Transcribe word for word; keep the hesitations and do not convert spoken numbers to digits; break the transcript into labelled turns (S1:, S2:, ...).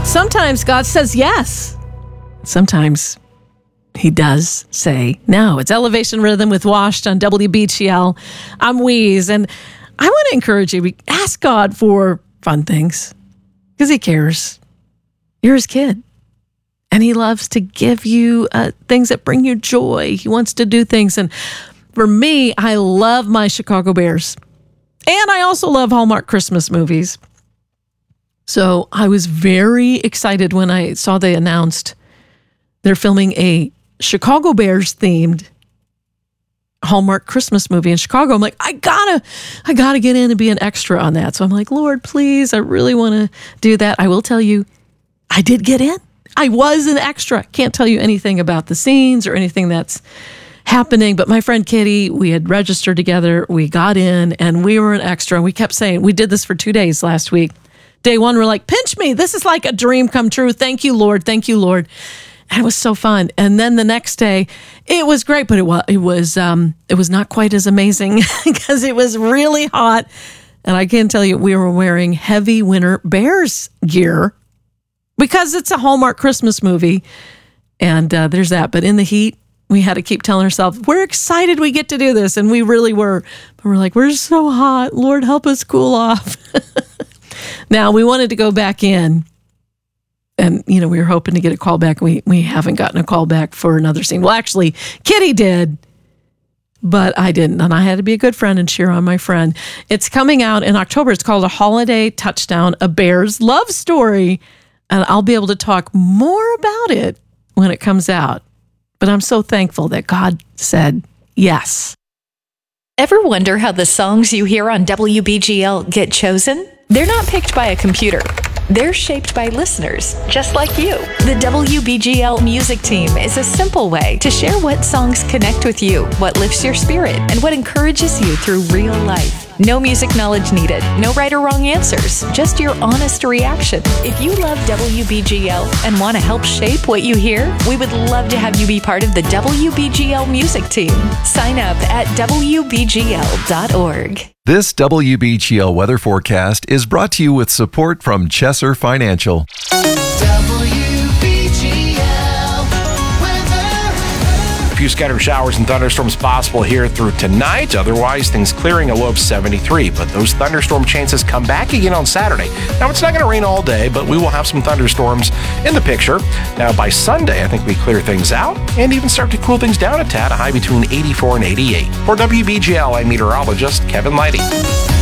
S1: Sometimes God says yes. Sometimes he does say no. It's Elevation Rhythm with Washed on W B G L. I'm Wheeze, and I want to encourage you, ask God for fun things because he cares. You're his kid, and he loves to give you uh, things that bring you joy. He wants to do things, and for me, I love my Chicago Bears, and I also love Hallmark Christmas movies. So I was very excited when I saw they announced they're filming a Chicago Bears themed Hallmark Christmas movie in Chicago. I'm like, I gotta, I gotta get in and be an extra on that. So I'm like, Lord, please, I really want to do that. I will tell you, I did get in. I was an extra. Can't tell you anything about the scenes or anything that's happening, but my friend Kitty, we had registered together. We got in and we were an extra. We kept saying, we did this for two days last week. Day one, we're like, pinch me. This is like a dream come true. Thank you, Lord. Thank you, Lord. And it was so fun. And then the next day, it was great, but it was it was um, it was not quite as amazing because it was really hot. And I can tell you, we were wearing heavy winter Bears gear because it's a Hallmark Christmas movie. And uh, there's that. But in the heat, we had to keep telling ourselves, we're excited we get to do this. And we really were. But we're like, we're so hot. Lord, help us cool off. Now, we wanted to go back in. And, you know, we were hoping to get a call back. We we haven't gotten a call back for another scene. Well, actually, Kitty did, but I didn't. And I had to be a good friend and cheer on my friend. It's coming out in October. It's called A Holiday Touchdown, A Bears Love Story. And I'll be able to talk more about it when it comes out. But I'm so thankful that God said yes.
S2: Ever wonder how the songs you hear on W B G L get chosen? They're not picked by a computer. They're shaped by listeners, just like you. The W B G L music team is a simple way to share what songs connect with you, what lifts your spirit, and what encourages you through real life. No music knowledge needed, no right or wrong answers, just your honest reaction. If you love W B G L and want to help shape what you hear, we would love to have you be part of the W B G L music team. Sign up at W B G L dot org.
S3: This W B G L weather forecast is brought to you with support from Chesser Financial.
S4: W B G L weather.
S5: A few scattered showers and thunderstorms possible here through tonight. Otherwise, things clearing, a low of seventy-three. But those thunderstorm chances come back again on Saturday. Now, it's not going to rain all day, but we will have some thunderstorms in the picture. Now, by Sunday, I think we clear things out and even start to cool things down a tad, a high between eighty-four and eighty-eight. For W B G L, I'm meteorologist Kevin Lighty.